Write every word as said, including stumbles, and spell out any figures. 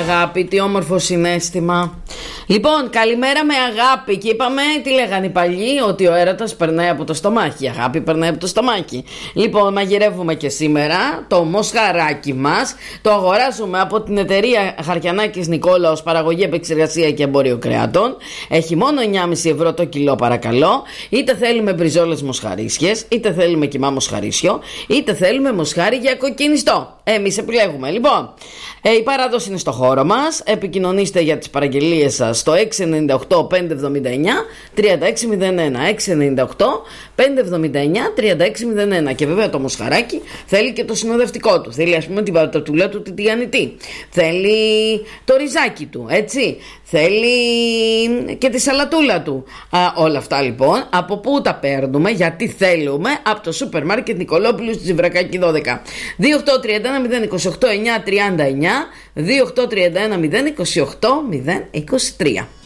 αγάπη, τι όμορφο συναίσθημα. Λοιπόν, καλημέρα με αγάπη. Και είπαμε, τι λέγανε οι παλιοί, ότι ο έρωτας περνάει από το στομάχι. Η αγάπη περνάει από το στομάχι. Λοιπόν, μαγειρεύουμε και σήμερα το μοσχαράκι μας. Το αγοράζουμε από την εταιρεία Χαρκιανάκης Νικόλαος, παραγωγή, επεξεργασία και εμπόριο κρεατών. Έχει μόνο εννιά κόμμα πέντε ευρώ το κιλό, παρακαλώ. Είτε θέλουμε μπριζόλες μοσχαρίσιες, είτε θέλουμε κιμά μοσχαρίσιο, είτε θέλουμε μοσχάρι για κοκκινιστό. Εμείς επιλέγουμε. Λοιπόν, ε, η παράδοση είναι στο χώρο μας. Επικοινωνήστε για τις παραγγελίες σας στο έξι εννιά οκτώ πέντε εβδομήντα εννιά τριάντα έξι μηδέν ένα. έξι εννιά οκτώ πέντε εβδομήντα εννιά τριάντα έξι μηδέν ένα. Και βέβαια το μοσχαράκι θέλει και το συνοδευτικό του. Θέλει, ας πούμε, την πατατούλα του, την τηγανιτή. Θέλει το ριζάκι του, έτσι. Θέλει και τη σαλατούλα του. Α, όλα αυτά λοιπόν από πού τα παίρνουμε? Γιατί θέλουμε? Από το σούπερ μάρκετ Νικολόπουλου στη Ζιβρακάκη δώδεκα. δύο οκτώ τρία ένα μηδέν δύο οκτώ εννιά τριάντα εννιά δύο οκτώ τρία ένα μηδέν δύο οκτώ μηδέν είκοσι τρία.